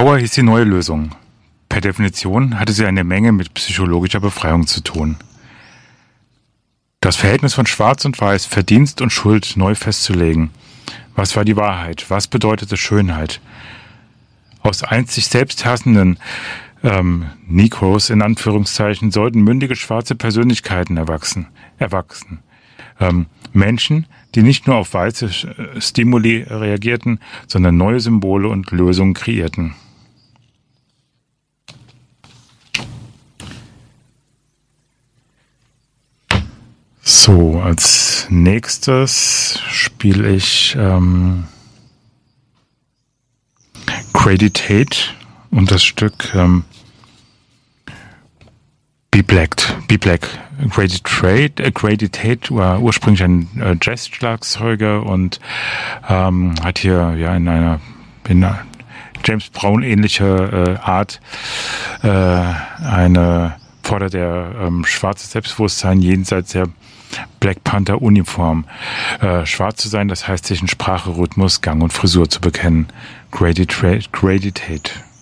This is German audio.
Power hieß die neue Lösung. Per Definition hatte sie eine Menge mit psychologischer Befreiung zu tun. Das Verhältnis von Schwarz und Weiß, Verdienst und Schuld neu festzulegen. Was war die Wahrheit? Was bedeutete Schönheit? Aus einst sich selbst hassenden Negroes in Anführungszeichen sollten mündige schwarze Persönlichkeiten erwachsen. Menschen, die nicht nur auf weiße Stimuli reagierten, sondern neue Symbole und Lösungen kreierten. So, als nächstes spiele ich Grady Tate und das Stück Be Black. Grady Tate war ursprünglich ein Jazz-Schlagzeuger und hat hier ja in einer James Brown ähnliche Art eine fordert er schwarzes Selbstbewusstsein jenseits der Black Panther Uniform. Schwarz zu sein, das heißt sich in Sprache, Rhythmus, Gang und Frisur zu bekennen. Grady Tate.